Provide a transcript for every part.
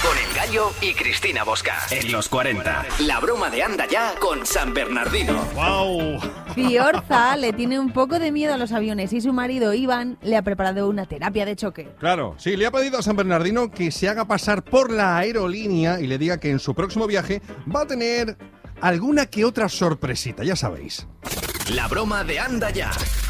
Con El Gallo y Cristina Bosca. En los 40. La broma de Anda Ya con San Bernardino. ¡Wow! Fiorza le tiene un poco de miedo a los aviones y su marido Iván le ha preparado una terapia de choque. Claro, sí, le ha pedido a San Bernardino que se haga pasar por la aerolínea y le diga que en su próximo viaje va a tener alguna que otra sorpresita, ya sabéis. La broma de Anda Ya.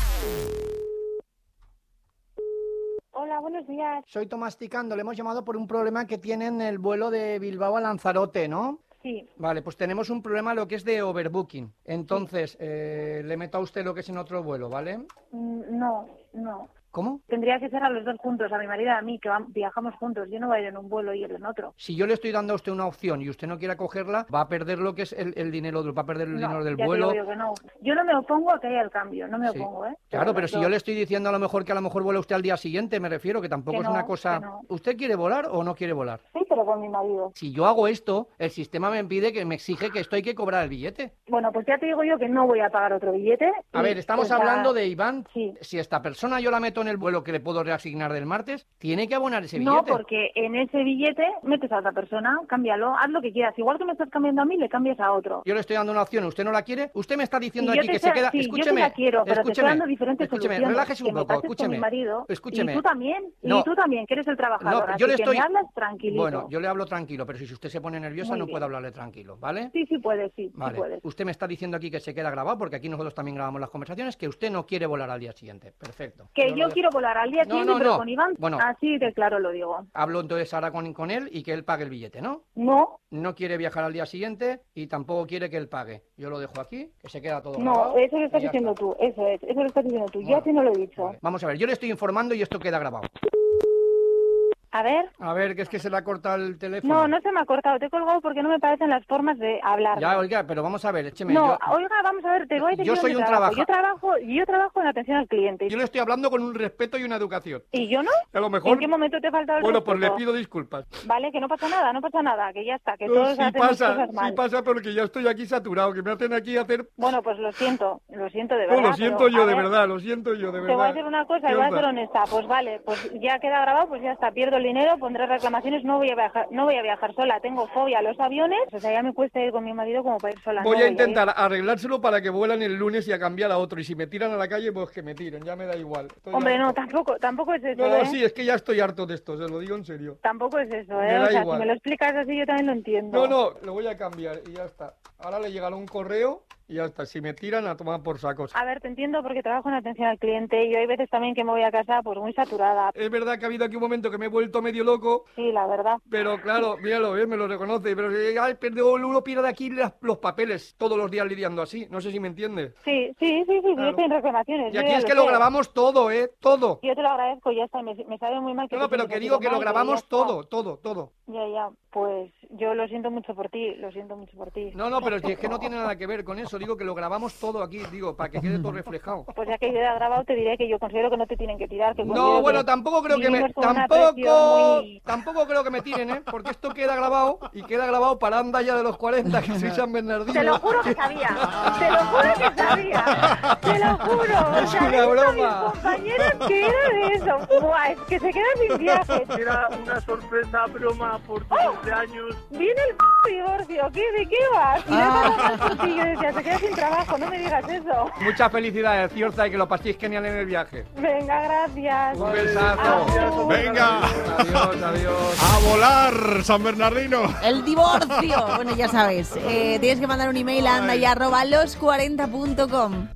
Hola, buenos días. Soy Tomás Ticando, le hemos llamado por un problema que tiene en el vuelo de Bilbao a Lanzarote, ¿no? Sí. Vale, pues tenemos un problema lo que es de overbooking. Entonces, le meto a usted lo que es en otro vuelo, ¿vale? No. ¿Cómo? Tendría que ser a los dos juntos, a mi marido y a mí, que viajamos juntos. Yo no voy a ir en un vuelo y él en otro. Si yo le estoy dando a usted una opción y usted no quiere cogerla, va a perder lo que es el dinero, va a perder el dinero del ya vuelo. Te digo yo que no. Yo no me opongo a que haya el cambio, no me Sí. opongo, ¿eh? Claro, pero si yo le estoy diciendo a lo mejor que a lo mejor vuela usted al día siguiente, me refiero, que tampoco Que es una no, cosa... que no. ¿Usted quiere volar o no quiere volar? Sí, pero con mi marido. Si yo hago esto, el sistema me impide, que me exige que esto hay que cobrar el billete. Bueno, pues ya te digo yo que no voy a pagar otro billete. A ver, estamos hablando de Iván. Sí. Si esta persona yo la meto en el vuelo que le puedo reasignar del martes, tiene que abonar ese No, billete. porque en ese billete metes a otra persona, cámbialo, haz lo que quieras. Igual que me estás cambiando a mí, le cambias a otro. Yo le estoy dando una opción, ¿usted no la quiere? Usted me está diciendo Sí, yo aquí te que sé- se queda... sí, escúcheme, yo te la quiero, pero te estoy dando diferentes escúcheme, soluciones. relájese un Que me poco, pases con escúcheme. mi marido, Escúcheme. Y tú también, No. y tú también, que eres el trabajador. No, así yo le que estoy... me hablas tranquilito. Bueno, yo le hablo tranquilo, pero si usted se pone nerviosa Muy no bien. puedo hablarle tranquilo, ¿vale? Sí, puedes, Vale. sí puedes. Usted me está diciendo aquí que se queda grabado, porque aquí nosotros también grabamos las conversaciones, que usted no quiere volar al día siguiente. Perfecto. Que lo yo dejo. quiero volar al día No, siguiente, no, pero no. con Iván, Bueno. así de claro lo digo. Hablo entonces ahora con él y que él pague el billete, ¿no? No, No quiere viajar al día siguiente y tampoco quiere que él pague. Yo lo dejo aquí, que se queda todo no, grabado. eso lo estás y ya diciendo está. tú, eso lo estás diciendo tú. Yo Bueno, a ti no lo he dicho. vale. Vamos a ver, yo le estoy informando y esto queda grabado. A ver. A ver, que es que se le ha cortado el teléfono. No se me ha cortado, te he colgado porque no me parecen las formas de hablar. Ya, oiga, pero vamos a ver, écheme. No, oiga, vamos a ver, te voy a decir Yo soy dónde un trabajo. trabajo. Yo trabajo en atención al cliente. Yo le estoy hablando con un respeto y una educación. ¿Y yo no? A lo mejor... ¿En qué momento te he faltado el Bueno, pues le respeto? pido disculpas. Vale, que no pasa nada, que ya está, que todos hacemos cosas mal. sí pasa, porque ya estoy aquí saturado, que me hacen aquí hacer... Bueno, pues lo siento de verdad. No, lo siento pero, yo a de ver, verdad, lo siento yo de verdad. Te voy a decir una cosa y ¿Qué voy a onda? ser honesta. Pues vale, pues ya queda grabado, pues ya está. Pierdo el dinero, pondré reclamaciones, no voy a viajar sola. Tengo fobia a los aviones, o sea, ya me cuesta ir con mi marido como para ir sola. Voy no a ir. intentar arreglárselo para que vuelan el lunes y a cambiar a otro. Y si me tiran a la calle, pues que me tiren, ya me da igual. Estoy Hombre, no, harto. tampoco es eso, No, ¿eh? sí, es que ya estoy harto de esto, se lo digo en serio. Tampoco es eso, Me ¿eh? da O sea, igual. si me lo explicas así yo también lo entiendo. No, lo voy a cambiar y ya está. Ahora le llegará un correo y ya está. Si me tiran, a tomar por sacos. A ver, te entiendo porque trabajo en atención al cliente y hay veces también que me voy a casa pues muy saturada. Es verdad que ha habido aquí un momento que me he vuelto medio loco, Sí, la verdad. pero claro, míralo, me lo reconoce. Pero uno pierde aquí los papeles todos los días lidiando así. No sé si me entiendes. Sí, Claro. yo estoy en reclamaciones. Y yo aquí ya es que lo sé. grabamos todo, todo. Yo te lo agradezco, ya está, me sabe muy mal que... No, te pero sientas que así digo de que lo mal, grabamos ya está. todo. Ya, pues yo lo siento mucho por ti, No, pero es que no tiene nada que ver con eso. Digo que lo grabamos todo aquí, digo, para que quede todo reflejado. Pues ya que queda grabado te diré que yo considero que no te tienen que tirar. Que No, considero bueno, que tampoco creo que me... vivimos con una presión muy- Tampoco creo que me tiren, ¿eh? Porque esto queda grabado y queda grabado para Anda Ya de los 40, que soy San Bernardino. Te lo juro que sabía, te lo juro que sabía, te lo juro. Es O sea, una he visto a broma. mis compañeros que era de eso. Buah, es que se quedan sin viaje. Era una sorpresa broma por tu cumpleaños. Viene el divorcio, ¿de qué vas? Y no estaba más por ti, yo decía, se queda sin trabajo, no me digas eso. Muchas felicidades, Fiorza, y que lo paséis genial en el viaje. Venga, gracias. Un besazo. Adiós. Venga, Adiós. a volar, San Bernardino. El divorcio. Bueno, ya sabes, tienes que mandar un email a andaya@los40.com.